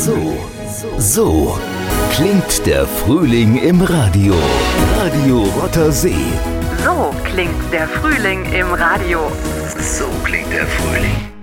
So klingt der Frühling im Radio. Radio Rotter See. So klingt der Frühling im Radio. So klingt der Frühling.